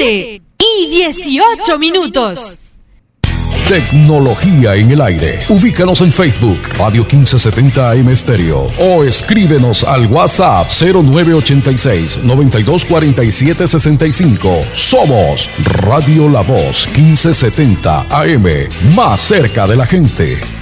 7:18. Tecnología en el aire. Ubícanos en Facebook, Radio 1570 AM Estéreo, o escríbenos al WhatsApp 0986-924765. Somos Radio La Voz 1570 AM, más cerca de la gente.